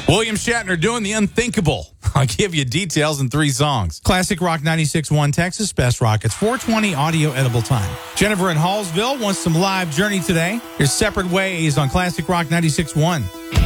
William Shatner doing the unthinkable. I'll give you details in 3 songs. Classic Rock 96.1 Texas, Best Rock. It's 4:20 audio edible time. Jennifer in Hallsville wants some live Journey today. Here's Separate Ways on Classic Rock 96.1.